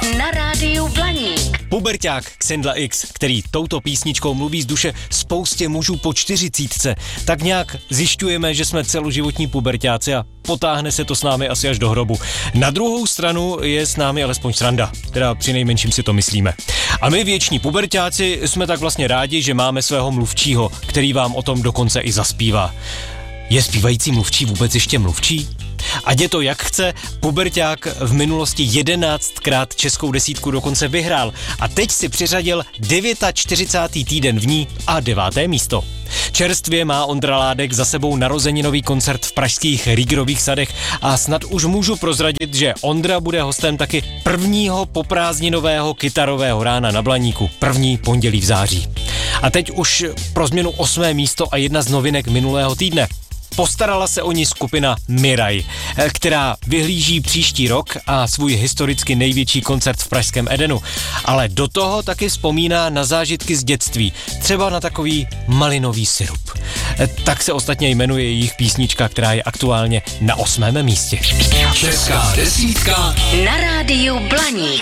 Na rádiu Blaník. Puberťák Xendla X, který touto písničkou mluví z duše spoustě mužů po 40, tak nějak zjišťujeme, že jsme celoživotní puberťáci a potáhne se to s námi asi až do hrobu. Na druhou stranu je s námi alespoň sranda, teda přinejmenším si to myslíme. A my věční puberťáci jsme tak vlastně rádi, že máme svého mluvčího, který vám o tom dokonce i zaspívá. Je zpívající mluvčí vůbec ještě mluvčí? Ať je to jak chce, puberťák v minulosti 11krát českou desítku dokonce vyhrál a teď si přiřadil 49. týden v ní a 9. místo. Čerstvě má Ondra Ládek za sebou narozeninový koncert v pražských Riegerových sadech a snad už můžu prozradit, že Ondra bude hostem taky prvního poprázdninového kytarového rána na Blaníku, první pondělí v září. A teď už pro změnu 8. místo a jedna z novinek minulého týdne. Postarala se o ní skupina Miraj, která vyhlíží příští rok a svůj historicky největší koncert v pražském Edenu. Ale do toho taky vzpomíná na zážitky z dětství, třeba na takový malinový sirup. Tak se ostatně jmenuje jejich písnička, která je aktuálně na 8. místě. Česká desítka Na rádiu Blaník.